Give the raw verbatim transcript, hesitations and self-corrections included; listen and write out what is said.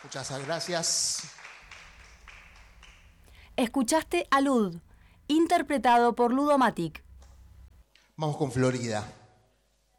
Muchas gracias. Escuchaste a Lud, interpretado por Ludomatic. Vamos con Florida.